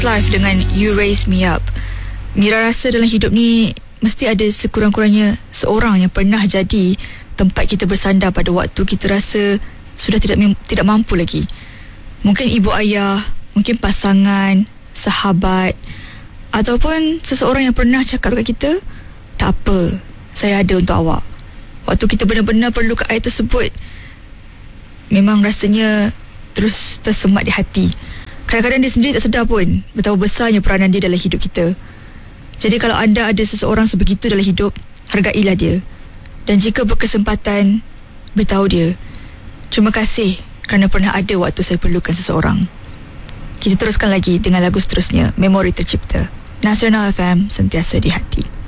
Westlife dengan You Raise Me Up. Mira rasa dalam hidup ni mesti ada sekurang-kurangnya seorang yang pernah jadi tempat kita bersandar pada waktu kita rasa sudah tidak mampu lagi. Mungkin ibu ayah, mungkin pasangan, sahabat, ataupun seseorang yang pernah cakap dekat kita, tak apa, saya ada untuk awak. Waktu kita benar-benar perlukan air tersebut, memang rasanya terus tersemat di hati. Kadang-kadang dia sendiri tak sedar pun betapa besarnya peranan dia dalam hidup kita. Jadi kalau anda ada seseorang sebegitu dalam hidup, hargailah dia. Dan jika berkesempatan, beritahu dia, terima kasih kerana pernah ada waktu saya perlukan seseorang. Kita teruskan lagi dengan lagu seterusnya, Memori Tercipta. Nasional FM, sentiasa di hati.